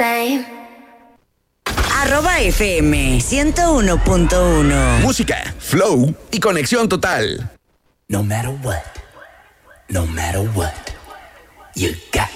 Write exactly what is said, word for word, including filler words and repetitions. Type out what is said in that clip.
Same. Arroba F M ciento uno punto uno. Música, flow y conexión total. No matter what, no matter what, you got